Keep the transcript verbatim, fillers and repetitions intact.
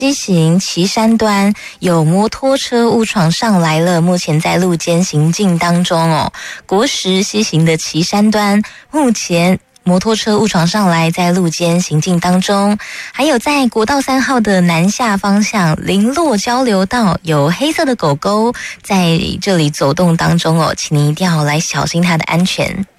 西行旗山端有摩托车误闯上来了，目前在路肩行进当中哦。国十西行的旗山端目前摩托车误闯上来，在路肩行进当中。还有在国道三号的南下方向林落交流道，有黑色的狗狗在这里走动当中哦，请您一定要来小心它的安全。